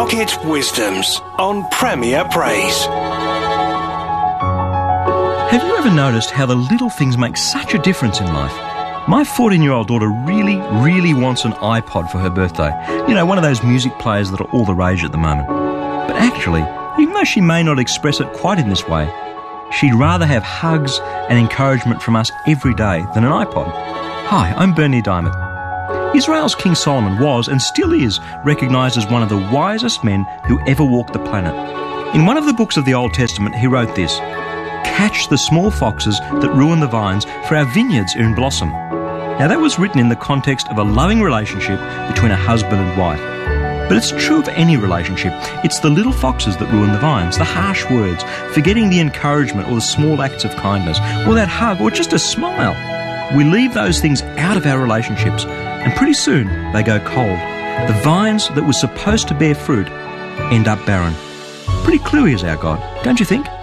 Pocket Wisdoms on Premier Praise. Have you ever noticed how the little things make such a difference in life? My 14-year-old daughter really wants an iPod for her birthday. You know, one of those music players that are all the rage at the moment. But actually, even though she may not express it quite in this way, she'd rather have hugs and encouragement from us every day than an iPod. Hi, I'm Bernie Diamond. Israel's King Solomon was, and still is, recognised as one of the wisest men who ever walked the planet. In one of the books of the Old Testament, he wrote this: "Catch the small foxes that ruin the vines, for our vineyards are in blossom." Now that was written in the context of a loving relationship between a husband and wife. But it's true of any relationship. It's the little foxes that ruin the vines, the harsh words, forgetting the encouragement or the small acts of kindness, or that hug, or just a smile. We leave those things out of our relationships, and pretty soon they go cold. The vines that were supposed to bear fruit end up barren. Pretty cluey is our God, don't you think?